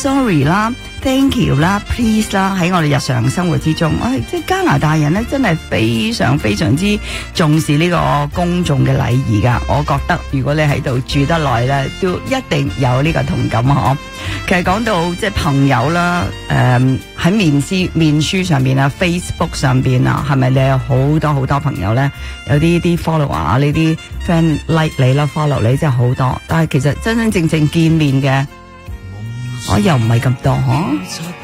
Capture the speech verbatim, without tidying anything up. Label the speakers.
Speaker 1: sorry 啦 ，thank you 啦 ，please 啦，喺我哋日常生活之中，哎，即係加拿大人咧，真係非常非常之重視呢個公眾嘅禮儀噶。我覺得如果你喺度住得耐咧，都一定有呢個同感嗬。其實講到即係朋友啦，誒、呃、喺面書面書上邊啊 ，Facebook 上邊啊，係咪你有好多好多朋友咧？有啲啲 follower 啊，呢啲 friend like 你啦 ，follow 你真係好多，但係其實真真正正見面嘅，我又唔係咁多嗬。